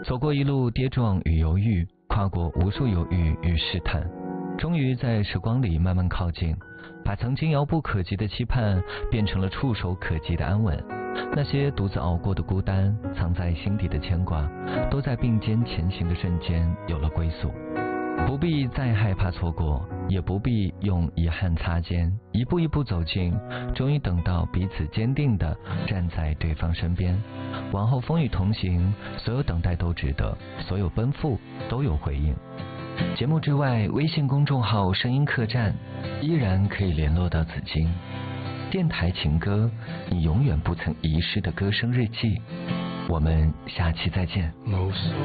走过一路跌撞与犹豫，跨过无数犹豫与试探，终于在时光里慢慢靠近，把曾经遥不可及的期盼变成了触手可及的安稳。那些独自熬过的孤单，藏在心底的牵挂，都在并肩前行的瞬间有了归宿。不必再害怕错过，也不必用遗憾擦肩，一步一步走近，终于等到彼此坚定地站在对方身边。往后风雨同行，所有等待都值得，所有奔赴都有回应。节目之外，微信公众号声音客栈依然可以联络到子金。电台情歌，你永远不曾遗失的歌声日记。我们下期再见。